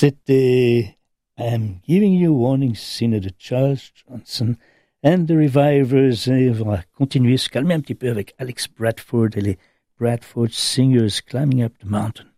C'était I'm Giving You Warning, signé de Charles Johnson and the Revivers. Et on va continuer, se calmer un petit peu avec Alex Bradford et les Bradford Singers, Climbing Up the Mountain.